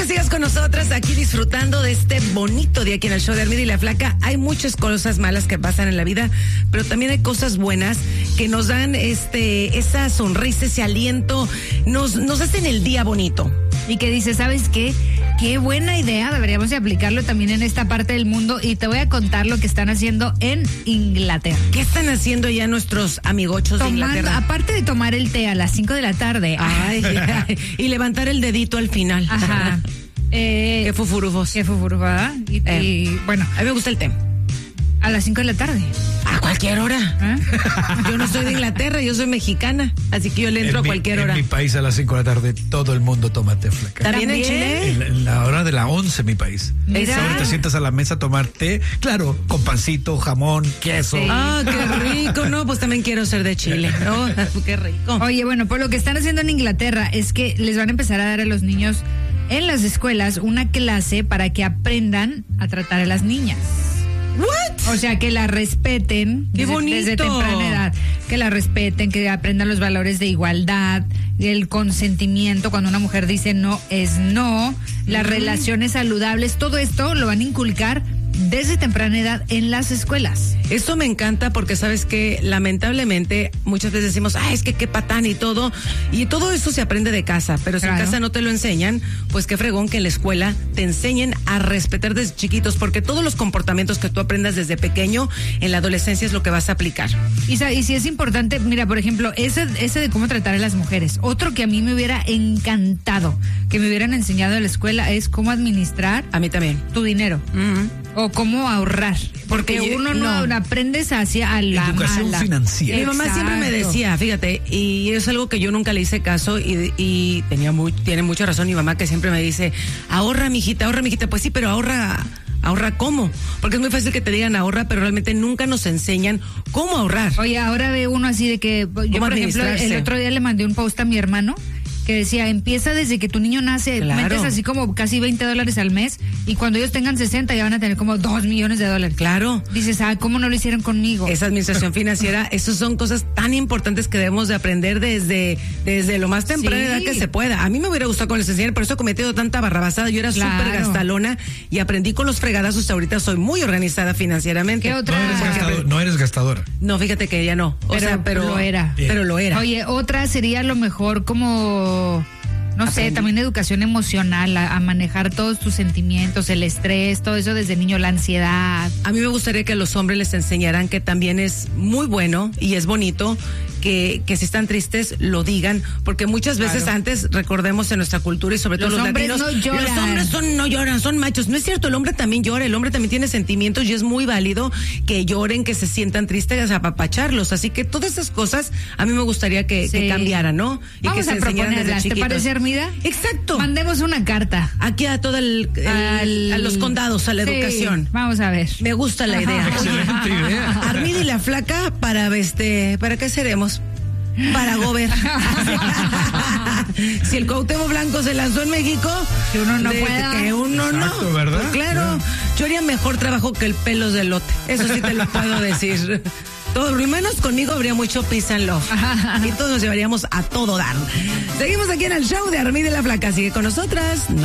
que sigas con nosotras aquí disfrutando de este bonito día aquí en el show de Armida y la Flaca. Hay muchas cosas malas que pasan en la vida, pero también hay cosas buenas que nos dan esa sonrisa, ese aliento, nos hacen el día bonito. Y que dice, ¿sabes qué? Qué buena idea, deberíamos de aplicarlo también en esta parte del mundo, y te voy a contar lo que están haciendo en Inglaterra. ¿Qué están haciendo ya nuestros amigochos de Inglaterra? Aparte de tomar el té a las 5 de la tarde. Ay, y levantar el dedito al final. Ajá. Qué fufurufos. Qué fufurufada. Y bueno. A mí me gusta el té. A las 5 de la tarde. A cualquier hora. Yo no soy de Inglaterra, yo soy mexicana, así que yo le entro a cualquier hora. En mi país a las 5 de la tarde todo el mundo toma té, Flaca. ¿También en Chile? En la hora de la 11 en mi país. Mira. Ahora te sientas a la mesa a tomar té, claro, con pancito, jamón, queso. Sí. Ah, qué rico, no, pues también quiero ser de Chile, ¿no? Qué rico. Oye, bueno, pues lo que están haciendo en Inglaterra es que les van a empezar a dar a los niños en las escuelas una clase para que aprendan a tratar a las niñas. ¿What? O sea, que la respeten. ¡Qué bonito! Desde temprana edad. Que la respeten, que aprendan los valores de igualdad, el consentimiento, cuando una mujer dice no es no, las relaciones saludables, todo esto lo van a inculcar desde temprana edad en las escuelas. Esto me encanta porque sabes que lamentablemente muchas veces decimos, es que qué patán y todo eso se aprende de casa, pero si Claro. en casa no te lo enseñan, pues qué fregón que en la escuela te enseñen a respetar desde chiquitos, porque todos los comportamientos que tú aprendas desde pequeño en la adolescencia es lo que vas a aplicar. Y si es importante, mira, por ejemplo, ese de cómo tratar a las mujeres. Otro que a mí me hubiera encantado que me hubieran enseñado en la escuela es cómo administrar A mí también. tu dinero. O cómo ahorrar. Porque uno no aprendes hacia a la Educación mala. financiera. Mi mamá siempre me Exacto. decía, fíjate, y es algo que yo nunca le hice caso y tiene mucha razón mi mamá, que siempre me dice, ahorra, mijita, pues sí, pero ahorra ¿cómo? Porque es muy fácil que te digan ahorra, pero realmente nunca nos enseñan cómo ahorrar. Oye, ahora ve uno así de que, yo por ejemplo, administrarse. el otro día le mandé un post a mi hermano que decía, empieza desde que tu niño nace, Claro. metes así como casi $20 al mes, y cuando ellos tengan 60 ya van a tener como $2 millones. Claro. Dices, ¿cómo no lo hicieron conmigo? Esa administración financiera, esas son cosas tan importantes que debemos de aprender desde lo más temprana Sí. edad que se pueda. A mí me hubiera gustado con les enseñaran, por eso he cometido tanta barrabasada. Yo era Claro. súper gastalona y aprendí con los fregadazos. Ahorita soy muy organizada financieramente. ¿Qué otra? No eres gastadora. No, fíjate que ya no. Pero lo era. Pero lo era. Oye, otra sería a lo mejor como, no sé, también educación emocional, a manejar todos tus sentimientos, el estrés, todo eso desde niño, la ansiedad. A mí me gustaría que a los hombres les enseñaran que también es muy bueno y es bonito que si están tristes lo digan, porque muchas veces Claro. antes, recordemos en nuestra cultura y sobre todo Los los hombres latinos, no lloran. los hombres no lloran, son machos. No es cierto, el hombre también llora, el hombre también tiene sentimientos y es muy válido que lloren, que se sientan tristes, apapacharlos. Así que todas esas cosas a mí me gustaría que cambiaran, ¿no? Y Vamos que se a enseñaran desde proponerlas, ¿te chiquitos. parece, Armida? Exacto. Mandemos una carta. Aquí a todo a los condados, a la Sí, educación. Vamos a ver. Me gusta la idea. Excelente idea. Armida y la Flaca ¿para qué seremos? Para gober. Si el Cuauhtémoc Blanco se lanzó en México, Que uno no pueda. que uno Exacto, no. ¿verdad? Pues claro, yo haría mejor trabajo que el pelos de lote. Eso sí te lo puedo decir. Todo, al menos conmigo habría mucho peace and love. Y todos nos llevaríamos a todo dar. Seguimos aquí en el show de Armida y la Flaca. Sigue con nosotras.